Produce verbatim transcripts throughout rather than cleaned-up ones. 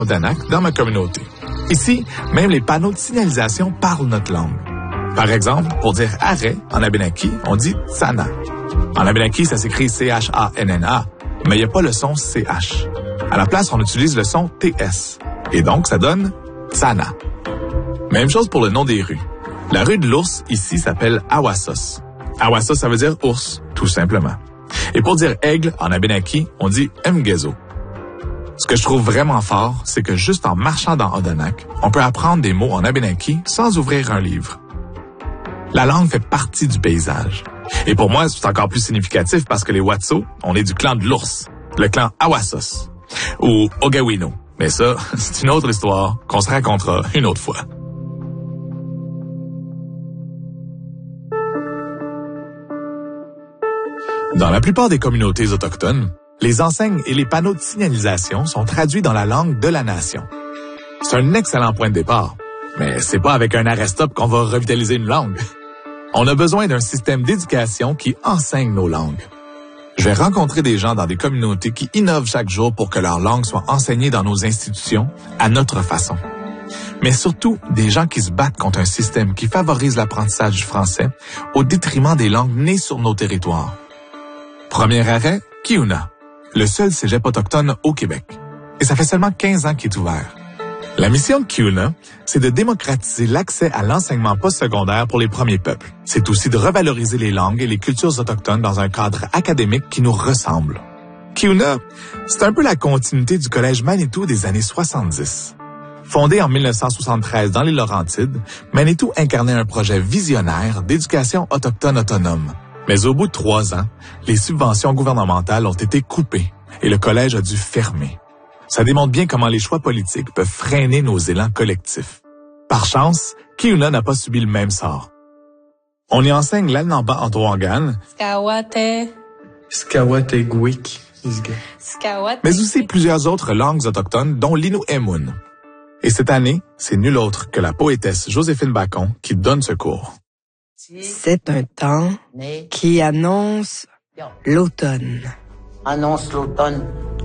Odanak dans ma communauté. Ici, même les panneaux de signalisation parlent notre langue. Par exemple, pour dire arrêt en Abénaki, on dit tsana. En Abénaki, ça s'écrit C H A N N A, mais il n'y a pas le son C H. À la place, on utilise le son T S. Et donc, ça donne tsana. Même chose pour le nom des rues. La rue de l'ours, ici, s'appelle Awassos. Awassos, ça veut dire ours, tout simplement. Et pour dire aigle en Abénaki, on dit Mgezo. Ce que je trouve vraiment fort, c'est que juste en marchant dans Odanak, on peut apprendre des mots en Abénaki sans ouvrir un livre. La langue fait partie du paysage. Et pour moi, c'est encore plus significatif parce que les Watso, on est du clan de l'ours, le clan Awassos, ou Ogawino. Mais ça, c'est une autre histoire qu'on se racontera une autre fois. Dans la plupart des communautés autochtones, les enseignes et les panneaux de signalisation sont traduits dans la langue de la nation. C'est un excellent point de départ, mais c'est pas avec un arrêt-stop qu'on va revitaliser une langue. On a besoin d'un système d'éducation qui enseigne nos langues. Je vais rencontrer des gens dans des communautés qui innovent chaque jour pour que leur langue soit enseignée dans nos institutions à notre façon. Mais surtout, des gens qui se battent contre un système qui favorise l'apprentissage du français au détriment des langues nées sur nos territoires. Premier arrêt, Kiuna, le seul cégep autochtone au Québec. Et ça fait seulement quinze ans qu'il est ouvert. La mission de Kiuna, c'est de démocratiser l'accès à l'enseignement postsecondaire pour les premiers peuples. C'est aussi de revaloriser les langues et les cultures autochtones dans un cadre académique qui nous ressemble. Kiuna, c'est un peu la continuité du collège Manitou des années soixante-dix. Fondé en mille neuf cent soixante-treize dans les Laurentides, Manitou incarnait un projet visionnaire d'éducation autochtone autonome. Mais au bout de trois ans, les subventions gouvernementales ont été coupées et le collège a dû fermer. Ça démontre bien comment les choix politiques peuvent freiner nos élans collectifs. Par chance, Kiuna n'a pas subi le même sort. On y enseigne l'Alnamba en Toangan, Skawate, Skawate-Gwik, mais aussi plusieurs autres langues autochtones, dont l'Inu-Emun. Et cette année, c'est nul autre que la poétesse Joséphine Bacon qui donne ce cours. C'est un temps qui annonce l'automne. Annonce l'automne.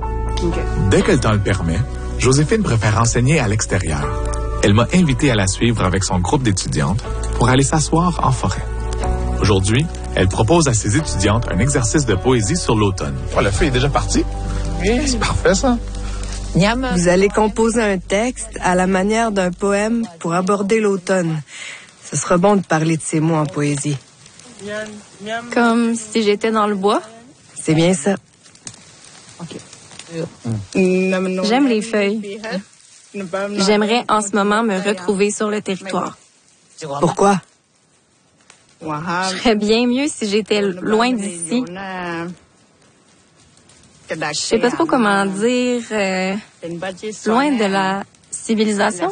Dès que le temps le permet, Joséphine préfère enseigner à l'extérieur. Elle m'a invité à la suivre avec son groupe d'étudiantes pour aller s'asseoir en forêt. Aujourd'hui, elle propose à ses étudiantes un exercice de poésie sur l'automne. Oh, la feuille est déjà partie? Oui. C'est parfait, ça. Vous allez composer un texte à la manière d'un poème pour aborder l'automne. Ce sera bon de parler de ces mots en poésie. comme si j'étais dans le bois. C'est bien ça. J'aime les feuilles. J'aimerais en ce moment me retrouver sur le territoire. Pourquoi? Je serais bien mieux si j'étais loin d'ici. Je sais pas trop comment dire. Euh, loin de la civilisation.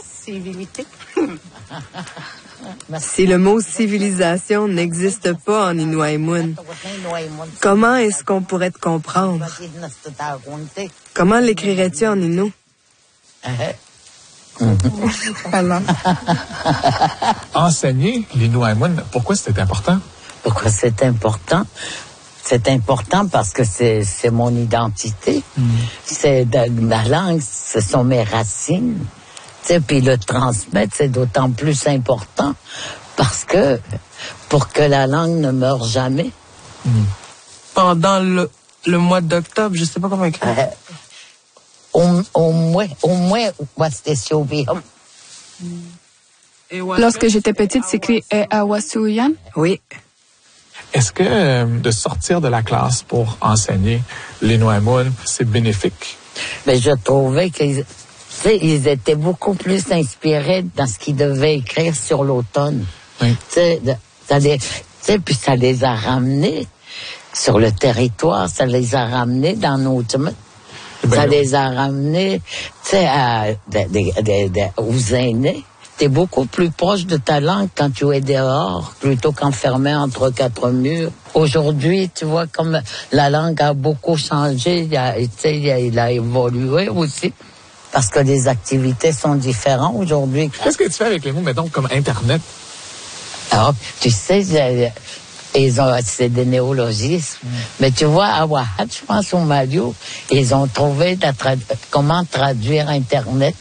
Si le mot civilisation n'existe pas en Inuaimun, comment est-ce qu'on pourrait te comprendre? Comment l'écrirais-tu en Innu? Enseigner l'Inuaimun, pourquoi c'était important? Pourquoi c'est important? C'est important parce que c'est, c'est mon identité. Mm. C'est de, ma langue, ce sont mes racines. Puis le transmettre, c'est d'autant plus important parce que pour que la langue ne meure jamais. Mm. Pendant le, le mois d'octobre, je sais pas comment écrire. Euh, au, au moins, au moins, Lorsque j'étais petite, c'est écrit E Awasuyan. Oui. Est-ce que euh, de sortir de la classe pour enseigner l'Inuaimun, c'est bénéfique? Mais je trouvais qu'ils ils étaient beaucoup plus inspirés dans ce qu'ils devaient écrire sur l'automne. Oui. Ça les, puis ça les a ramenés sur le territoire, ça les a ramenés dans nos... Ben ça oui. les a ramenés à, de, de, de, de, aux aînés. T'es beaucoup plus proche de ta langue quand tu es dehors, plutôt qu'enfermé entre quatre murs. Aujourd'hui, tu vois, comme la langue a beaucoup changé, il a, il a, il a évolué aussi, parce que les activités sont différentes aujourd'hui. Qu'est-ce que tu fais avec les mots, mettons, comme Internet? Ah, tu sais, ils ont, c'est des néologismes. Mm. Mais tu vois, à Wahat, je pense, au Mario, ils ont trouvé la trad- comment traduire Internet.